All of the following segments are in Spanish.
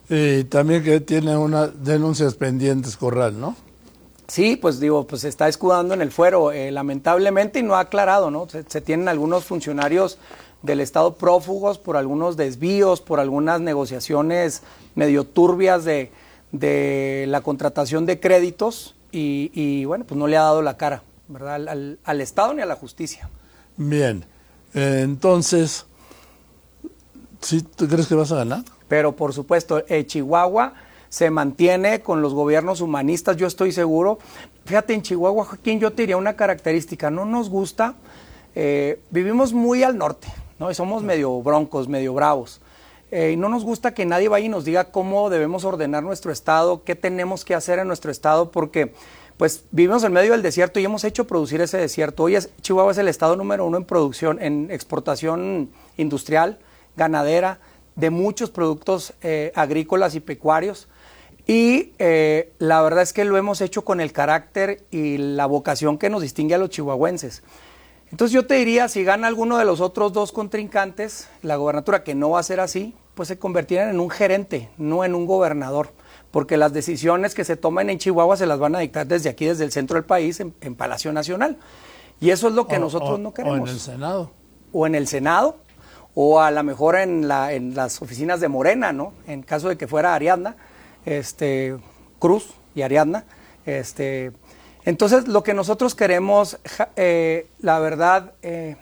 Y también que tiene unas denuncias pendientes Corral, ¿no? Sí, pues digo, pues se está escudando en el fuero, lamentablemente, y no ha aclarado, ¿no? Se tienen algunos funcionarios del Estado prófugos por algunos desvíos, por algunas negociaciones medio turbias de la contratación de créditos y bueno, pues no le ha dado la cara, ¿verdad? Al Estado ni a la justicia. Bien, entonces, ¿sí tú crees que vas a ganar? Pero por supuesto, Chihuahua se mantiene con los gobiernos humanistas, yo estoy seguro. Fíjate, en Chihuahua, Joaquín, yo te diría una característica, no nos gusta, vivimos muy al norte, ¿no? Y somos medio broncos, medio bravos. Y no nos gusta que nadie vaya y nos diga cómo debemos ordenar nuestro estado, qué tenemos que hacer en nuestro estado, porque pues vivimos en medio del desierto y hemos hecho producir ese desierto. Hoy Chihuahua es el estado número 1 en producción, en exportación industrial, ganadera, de muchos productos agrícolas y pecuarios. Y la verdad es que lo hemos hecho con el carácter y la vocación que nos distingue a los chihuahuenses. Entonces yo te diría, si gana alguno de los otros dos contrincantes, la gobernatura, que no va a ser así, pues se convertirán en un gerente, no en un gobernador, porque las decisiones que se toman en Chihuahua se las van a dictar desde aquí, desde el centro del país, en Palacio Nacional. Y eso es lo que nosotros no queremos. O en el Senado. O en el Senado, o a lo mejor en las oficinas de Morena, ¿no? En caso de que fuera Ariadna, Cruz y Ariadna, entonces lo que nosotros queremos, la verdad,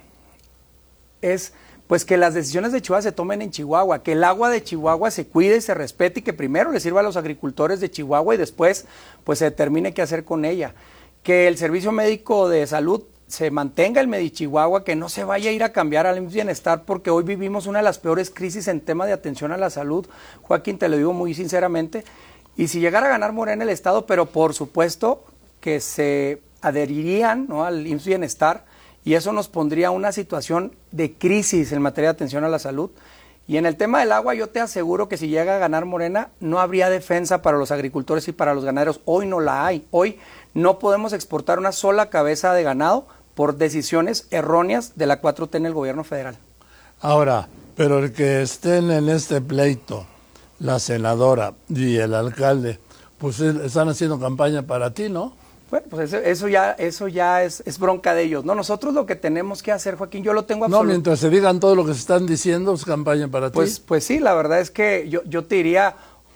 es pues que las decisiones de Chihuahua se tomen en Chihuahua, que el agua de Chihuahua se cuide y se respete y que primero le sirva a los agricultores de Chihuahua y después pues se determine qué hacer con ella, que el servicio médico de salud se mantenga el Medichihuahua, que no se vaya a ir a cambiar al IMSS Bienestar, porque hoy vivimos una de las peores crisis en tema de atención a la salud, Joaquín, te lo digo muy sinceramente, y si llegara a ganar Morena el Estado, pero por supuesto que se adherirían, ¿no?, al IMSS Bienestar, y eso nos pondría una situación de crisis en materia de atención a la salud. Y en el tema del agua, yo te aseguro que si llega a ganar Morena, no habría defensa para los agricultores y para los ganaderos. Hoy no la hay. Hoy no podemos exportar una sola cabeza de ganado por decisiones erróneas de la 4T en el gobierno federal. Ahora, pero el que estén en este pleito, la senadora y el alcalde, pues están haciendo campaña para ti, ¿no? Bueno, pues eso ya es bronca de ellos, ¿no? Nosotros lo que tenemos que hacer, Joaquín, yo lo tengo absoluto. No, mientras se digan todo lo que se están diciendo, es campaña para ti. Pues sí, la verdad es que yo te diría,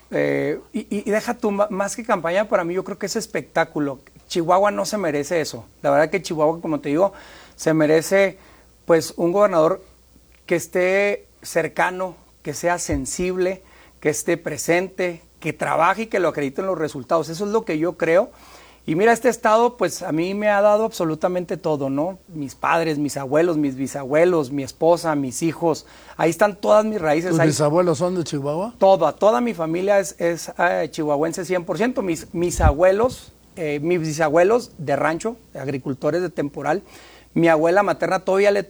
y deja tú, más que campaña, para mí yo creo que es espectáculo. Chihuahua no se merece eso. La verdad que Chihuahua, como te digo, se merece pues un gobernador que esté cercano, que sea sensible, que esté presente, que trabaje y que lo acredite en los resultados. Eso es lo que yo creo. Y mira, este estado, pues a mí me ha dado absolutamente todo, ¿no? Mis padres, mis abuelos, mis bisabuelos, mi esposa, mis hijos, ahí están todas mis raíces. ¿Tus bisabuelos son de Chihuahua? Toda mi familia es chihuahuense 100%, mis abuelos, mis bisabuelos de rancho, agricultores de temporal. Mi abuela paterna todavía le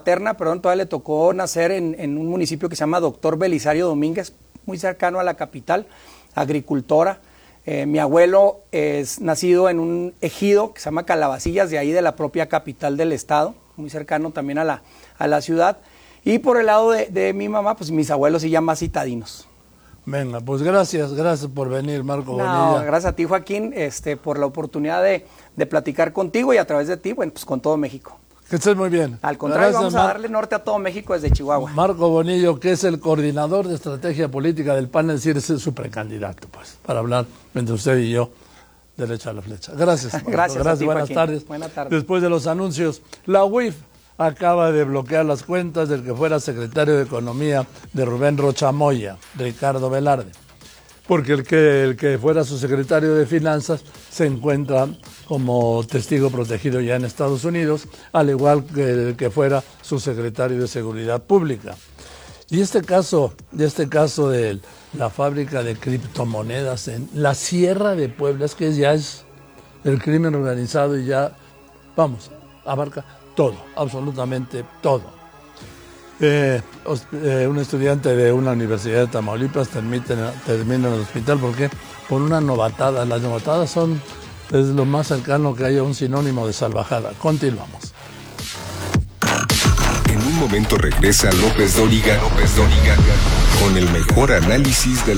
tocó nacer en un municipio que se llama Doctor Belisario Domínguez, muy cercano a la capital, agricultora. Mi abuelo es nacido en un ejido que se llama Calabacillas, de ahí de la propia capital del estado, muy cercano también a la ciudad. Y por el lado de mi mamá, pues mis abuelos sí ya más citadinos. Venga, pues gracias por venir, Marco Bonilla. No, gracias a ti, Joaquín, por la oportunidad de platicar contigo y a través de ti, bueno, pues con todo México. Que estés muy bien. Al contrario, gracias, vamos a darle norte a todo México desde Chihuahua. Marco Bonillo, que es el coordinador de estrategia política del PAN, es decir, es su precandidato, pues, para hablar entre usted y yo, derecha a la flecha. Gracias, Marco. Gracias a ti, buenas Joaquín. tardes. Buenas tardes. Después de los anuncios, la UIF acaba de bloquear las cuentas del que fuera secretario de Economía de Rubén Rocha Moya, Ricardo Velarde, porque el que fuera su secretario de Finanzas se encuentra como testigo protegido ya en Estados Unidos, al igual que el que fuera su secretario de Seguridad Pública. Y este caso de la fábrica de criptomonedas en la Sierra de Puebla, es que ya es el crimen organizado y ya, vamos, abarca todo, absolutamente todo. Un estudiante de una universidad de Tamaulipas termina en el hospital porque por una novatada. Las novatadas es lo más cercano que haya un sinónimo de salvajada. Continuamos. En un momento regresa López Dóriga con el mejor análisis de la